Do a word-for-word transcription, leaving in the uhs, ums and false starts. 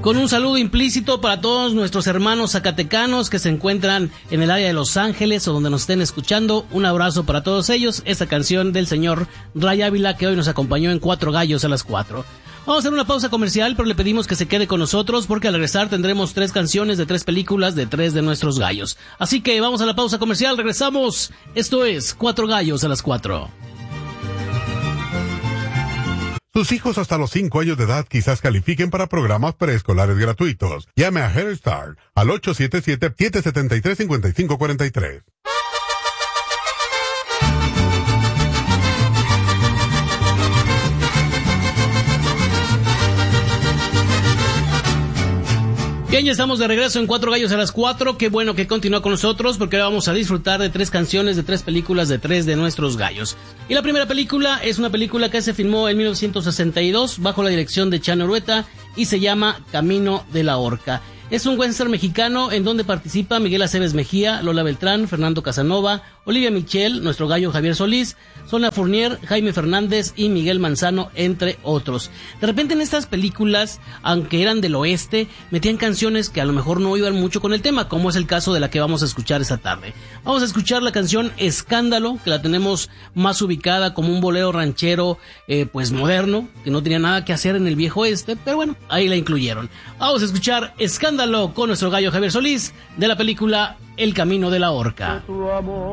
Con un saludo implícito para todos nuestros hermanos zacatecanos que se encuentran en el área de Los Ángeles o donde nos estén escuchando. Un abrazo para todos ellos. Esta canción del señor Ray Ávila que hoy nos acompañó en Cuatro Gallos a las Cuatro. Vamos a hacer una pausa comercial, pero le pedimos que se quede con nosotros porque al regresar tendremos tres canciones de tres películas de tres de nuestros gallos. Así que vamos a la pausa comercial, regresamos. Esto es Cuatro Gallos a las Cuatro. Sus hijos hasta los cinco años de edad quizás califiquen para programas preescolares gratuitos. Llame a Head Start al ocho siete siete, siete siete tres, cinco cinco cuatro tres. Bien, ya estamos de regreso en Cuatro Gallos a las Cuatro. Qué bueno que continúa con nosotros porque ahora vamos a disfrutar de tres canciones de tres películas de tres de nuestros gallos. Y la primera película es una película que se filmó en mil novecientos sesenta y dos bajo la dirección de Chano Urueta y se llama Camino de la Horca. Es un western mexicano en donde participa Miguel Aceves Mejía, Lola Beltrán, Fernando Casanova, Olivia Michel, nuestro gallo Javier Solís, Sonia Fournier, Jaime Fernández y Miguel Manzano, entre otros. De repente en estas películas, aunque eran del oeste, metían canciones que a lo mejor no iban mucho con el tema, como es el caso de la que vamos a escuchar esta tarde. Vamos a escuchar la canción Escándalo, que la tenemos más ubicada como un bolero ranchero, eh, pues moderno, que no tenía nada que hacer en el viejo oeste, pero bueno, ahí la incluyeron. Vamos a escuchar Escándalo con nuestro gallo Javier Solís de la película El Camino de la Horca.